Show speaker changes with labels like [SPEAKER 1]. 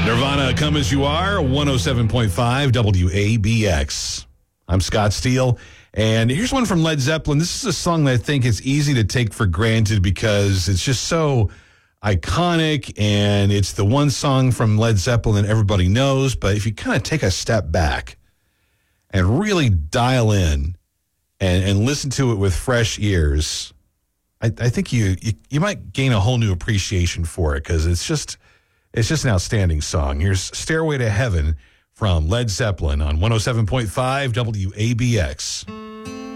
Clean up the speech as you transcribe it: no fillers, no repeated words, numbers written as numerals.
[SPEAKER 1] Nirvana, Come As You Are, 107.5 WABX. I'm Scott Steele, and here's one from Led Zeppelin. This is a song that I think is easy to take for granted because it's just so iconic, and it's the one song from Led Zeppelin that everybody knows. But if you kind of take a step back and really dial in and listen to it with fresh ears, I think you might gain a whole new appreciation for it because it's just an outstanding song. Here's Stairway to Heaven from Led Zeppelin on 107.5 WABX.